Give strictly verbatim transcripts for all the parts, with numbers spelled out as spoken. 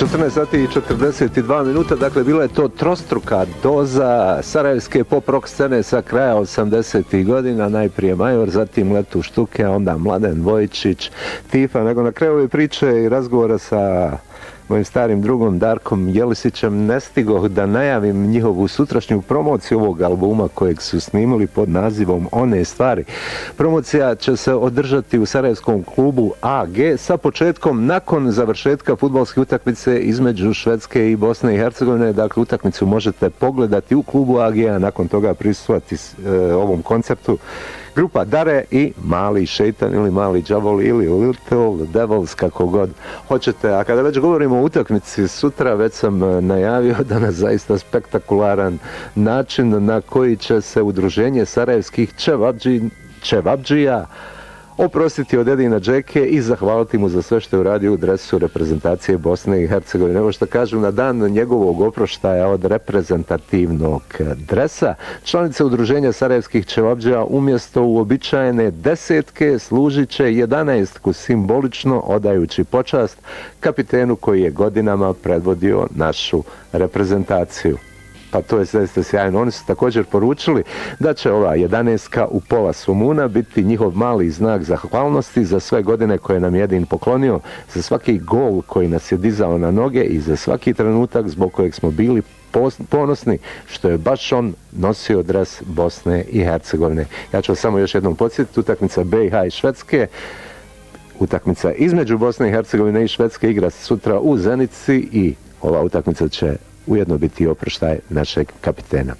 četrnaest sati i četrdeset dva minuta, dakle bila je to trostruka doza sarajevske pop rock scene sa kraja osamdesetih godina, najprije Major, zatim Letu Štuke, onda Mladen Vojčić, Tifa, nego na kraju ove priče i razgovora sa mojim starim drugom Darkom Jelisićem ne stigoh da najavim njihovu sutrašnju promociju ovog albuma kojeg su snimili pod nazivom One stvari. Promocija će se održati u sarajevskom klubu A G sa početkom nakon završetka fudbalske utakmice između Švedske i Bosne i Hercegovine. Dakle, utakmicu možete pogledati u klubu A G, a nakon toga prisustvovati e, ovom koncertu grupa Dare i Mali šeitan ili Mali đavol ili Little Devils, kako god hoćete. A kada već govorimo o utakmici sutra, već sam najavio da na zaista spektakularan način na koji će se udruženje sarajevskih čevabdži, čevabdžija oprostiti od Edina Džeke i zahvaliti mu za sve što je uradio u dresu reprezentacije Bosne i Hercegovine. Evo što kažu, na dan njegovog oproštaja od reprezentativnog dresa, članice udruženja sarajevskih čevabdžija umjesto uobičajene desetke služit će jedanaestku, simbolično odajući počast kapitenu koji je godinama predvodio našu reprezentaciju. Pa to je zaista sjajno. Oni su također poručili da će ova jedanaestka u pola somuna biti njihov mali znak zahvalnosti za sve godine koje nam je Edin poklonio, za svaki gol koji nas je dizao na noge i za svaki trenutak zbog kojeg smo bili ponosni što je baš on nosio dres Bosne i Hercegovine. Ja ću samo još jednom podsjetiti, utakmica B i H i Švedske, utakmica između Bosne i Hercegovine i Švedske igra sutra u Zenici i ova utakmica će ujedno biti oproštaj našeg kapitena.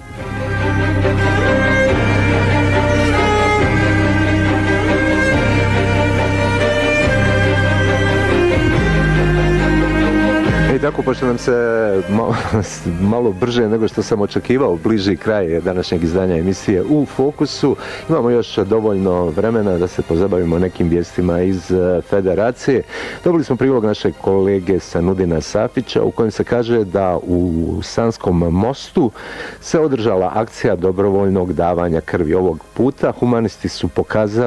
I tako, pošto nam se malo, malo brže nego što sam očekivao bliži kraj današnjeg izdanja emisije U fokusu, imamo još dovoljno vremena da se pozabavimo nekim vijestima iz federacije. Dobili smo prilog našeg kolege Sanudina Safića u kojem se kaže da u Sanskom mostu se održala akcija dobrovoljnog davanja krvi. Ovog puta humanisti su pokazali